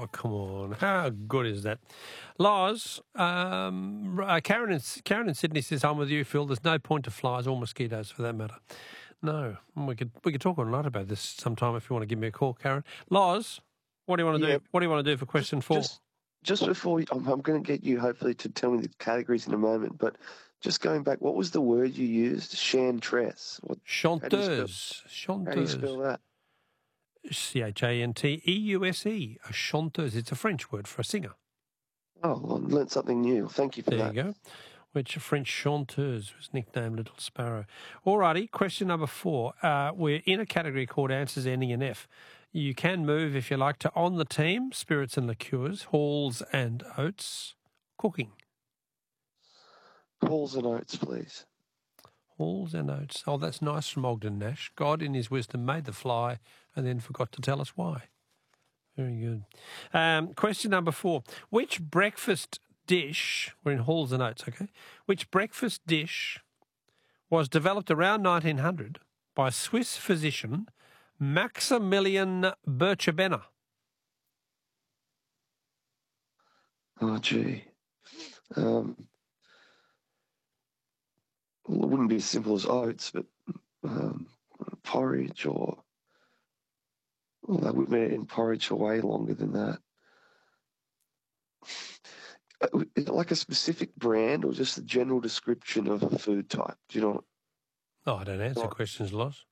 Oh, come on. How good is that? Loz, Karen in Sydney says, I'm with you, Phil. There's no point to flies or mosquitoes for that matter. No. We could talk all night about this sometime if you want to give me a call, Karen. Loz, what do you want to do? What do you want to do for question 4? Just before, I'm going to get you hopefully to tell me the categories in a moment, but just going back, what was the word you used? Chanteuse. Chanteuse. How do you spell that? Chanteuse, a chanteuse. It's a French word for a singer. Oh, well, I learnt something new. Thank you for that. There you go. Which a French chanteuse was nicknamed Little Sparrow. All righty, question number 4. We're in a category called answers ending in F. You can move, if you like, to on the team, spirits and liqueurs, halls and oats, cooking. Halls and oats, please. Halls and oats. Oh, that's nice from Ogden Nash. God in his wisdom made the fly and then forgot to tell us why. Very good. Question number 4. Which breakfast dish, we're in halls and oats, okay? Which breakfast dish was developed around 1900 by Swiss physician Maximilian Bircher-Benner? Oh, gee. Well, it wouldn't be as simple as oats, but porridge or... Well, that would be in porridge for way longer than that. Is it like a specific brand or just a general description of a food type? Do you know? Oh, I don't answer questions, Loz.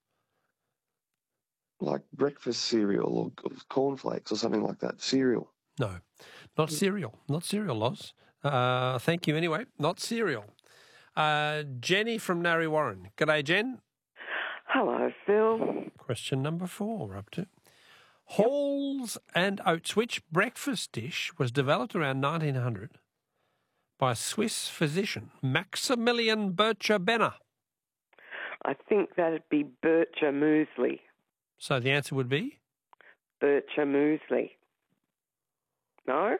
Like breakfast cereal or cornflakes or something like that. Cereal. No, not cereal. Not cereal, Loz. Thank you anyway. Not cereal. Jenny from Narre Warren. G'day, Jen. Hello, Phil. Question number 4 we're up to. Halls and oats. Which breakfast dish was developed around 1900 by Swiss physician Maximilian Bircher-Benner? I think that'd be Bircher muesli. So the answer would be? Bircher muesli. No?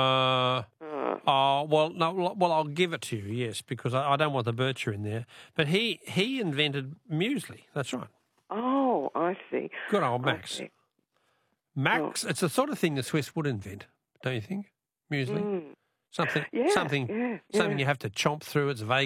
Well, I'll give it to you, yes, because I don't want the Bircher in there. But he invented muesli. That's right. Oh, I see. Good old Max. Max, It's the sort of thing the Swiss would invent, don't you think? Muesli? Something you have to chomp through. It's vague.